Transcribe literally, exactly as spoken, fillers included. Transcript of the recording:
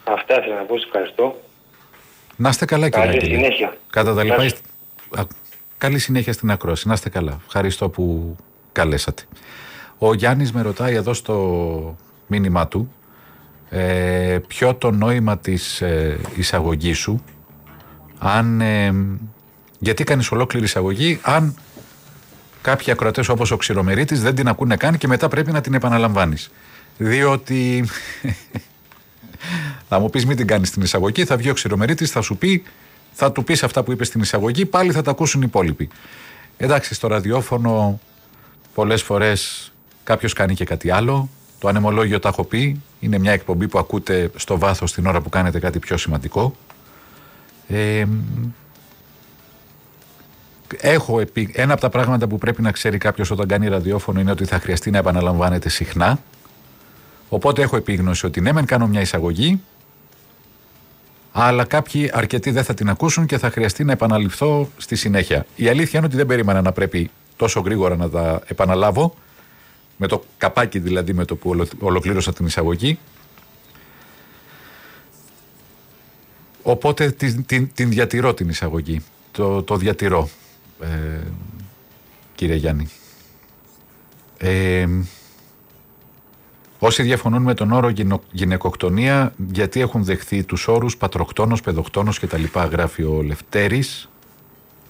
Αυτά ήθελα να πω, ευχαριστώ. Να είστε καλά, κύριε Καλή Άγγελε. συνέχεια. Κατά τα λοιπά, είστε... Α, καλή συνέχεια στην ακρόαση. Να είστε καλά. Ευχαριστώ που καλέσατε. Ο Γιάννης με ρωτάει εδώ στο μήνυμά του ε, ποιο το νόημα της ε, εισαγωγής σου, αν, ε, γιατί κάνεις ολόκληρη εισαγωγή αν κάποιοι ακροατές όπως ο Ξηρομερίτης δεν την ακούνε καν και μετά πρέπει να την επαναλαμβάνεις. Διότι θα μου πεις μην την κάνεις την εισαγωγή, θα βγει ο Ξηρομερίτης, θα σου πει, θα του πεις αυτά που είπες στην εισαγωγή, πάλι θα τα ακούσουν οι υπόλοιποι. Εντάξει, στο ραδιόφωνο πολλές φορές κάποιος κάνει και κάτι άλλο. Το ανεμολόγιο, τα έχω πει, είναι μια εκπομπή που ακούτε στο βάθος την ώρα που κάνετε κάτι πιο σημαντικό. Ε, έχω επί... Ένα από τα πράγματα που πρέπει να ξέρει κάποιος όταν κάνει ραδιόφωνο είναι ότι θα χρειαστεί να επαναλαμβάνεται συχνά. Οπότε έχω επίγνωση ότι ναι, μεν κάνω μια εισαγωγή, αλλά κάποιοι αρκετοί δεν θα την ακούσουν και θα χρειαστεί να επαναληφθώ στη συνέχεια. Η αλήθεια είναι ότι δεν περίμενα να πρέπει τόσο γρήγορα να τα επαναλάβω, με το καπάκι δηλαδή με το που ολοκλήρωσα την εισαγωγή. Οπότε την, την, την διατηρώ την εισαγωγή. Το, το διατηρώ, ε, κύριε Γιάννη. Ε, όσοι διαφωνούν με τον όρο γυνο, γυναικοκτονία, γιατί έχουν δεχθεί τους όρους πατροκτόνος, παιδοκτόνος κτλ., γράφει ο Λευτέρης.